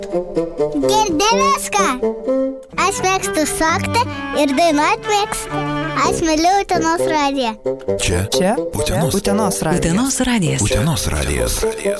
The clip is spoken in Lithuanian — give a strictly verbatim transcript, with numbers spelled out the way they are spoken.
Girdėjęs ką? Aš mėgstu šokti ir dainuot mėgstu. Aš myliu Utenos radiją. Čia? Čia? Utenos. Utenos radijas. Utenos radijas. Utenos radijas.